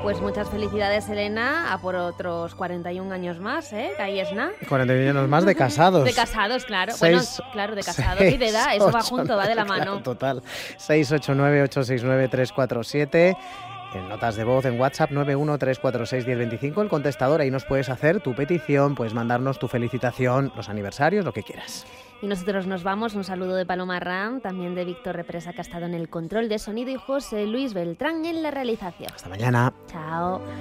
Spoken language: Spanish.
Pues muchas felicidades, Elena, a por otros 41 años más, ¿eh? Que ahí es nada. 41 años más de casados. De casados, claro. Seis, Bueno, claro, de casados y de edad, eso va junto, va de la mano. Claro, total. 689-869-347. En notas de voz en WhatsApp 913461025, el contestador, ahí nos puedes hacer tu petición, puedes mandarnos tu felicitación, los aniversarios, lo que quieras. Y nosotros nos vamos, un saludo de Paloma Ram, también de Víctor Represa, que ha estado en el control de sonido, y José Luis Beltrán en la realización. Hasta mañana. Chao.